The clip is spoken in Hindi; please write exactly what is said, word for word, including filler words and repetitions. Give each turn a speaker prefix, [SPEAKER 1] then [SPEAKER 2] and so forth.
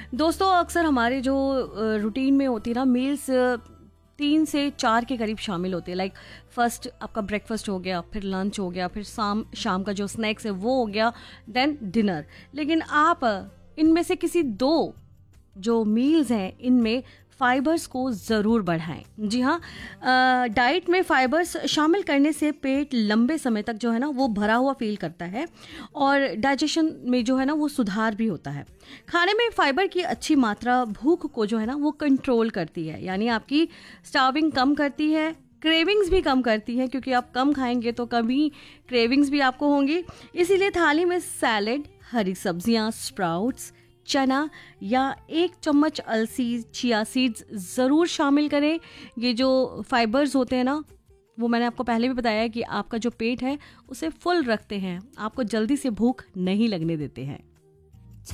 [SPEAKER 1] दोस्तों अक्सर हमारे जो रूटीन में होती है ना, मील्स तीन से चार के करीब शामिल होते हैं। लाइक फर्स्ट आपका ब्रेकफास्ट हो गया, फिर लंच हो गया, फिर शाम शाम का जो स्नैक्स है वो हो गया, देन डिनर। लेकिन आप इनमें से किसी दो जो मील्स हैं इनमें फाइबर्स को ज़रूर बढ़ाएं। जी हाँ, डाइट में फाइबर्स शामिल करने से पेट लंबे समय तक जो है ना वो भरा हुआ फील करता है और डाइजेशन में जो है ना वो सुधार भी होता है। खाने में फाइबर की अच्छी मात्रा भूख को जो है ना वो कंट्रोल करती है, यानी आपकी स्टार्विंग कम करती है, क्रेविंग्स भी कम करती है, क्योंकि आप कम खाएंगे तो कभी क्रेविंग्स भी आपको होंगी। इसीलिए थाली में सैलेड, हरी सब्जियां, स्प्राउट्स, चना या एक चम्मच अलसी, चिया सीड्स ज़रूर शामिल करें। ये जो फाइबर्स होते हैं ना, वो मैंने आपको पहले भी बताया है कि आपका जो पेट है उसे फुल रखते हैं, आपको जल्दी से भूख नहीं लगने देते हैं।